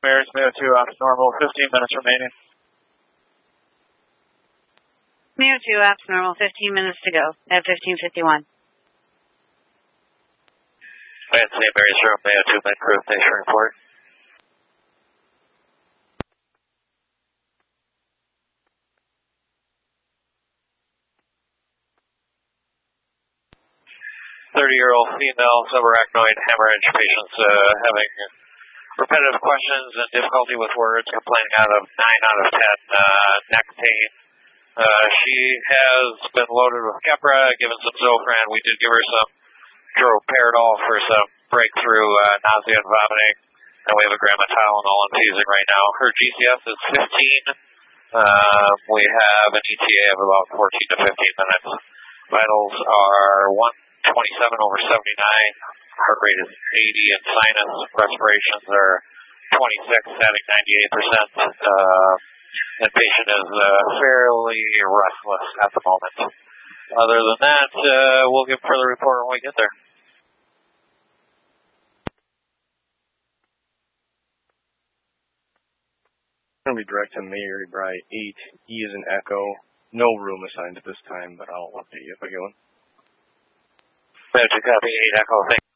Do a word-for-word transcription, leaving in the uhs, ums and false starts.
Mayor's Mayo two off normal, fifteen minutes remaining. Mayo two off normal, fifteen minutes to go at fifteen fifty-one. Saint Mary's room, Mayo two, med crew, station report. thirty-year-old female subarachnoid hemorrhage patients uh, having repetitive questions and difficulty with words, complaining out of nine out of ten uh, neck pain. Uh, she has been loaded with Keppra, given some Zofran. We did give her some droperidol for some breakthrough uh, nausea and vomiting, and we have a gram of Tylenol infusing right now. Her G C S is fifteen. Uh, we have an E T A of about fourteen to fifteen minutes. Vitals are one twenty-seven over seventy-nine. Heart rate is eighty, and sinus respirations are twenty-six, static ninety-eight percent. Uh, and patient is uh, fairly restless at the moment. Other than that, uh, we'll give further report when we get there. I'm going to be direct to Mary Bry eight. E is an echo. No room assigned at this time, but I'll update you if I get one. Magic copy, eight echo, thank you.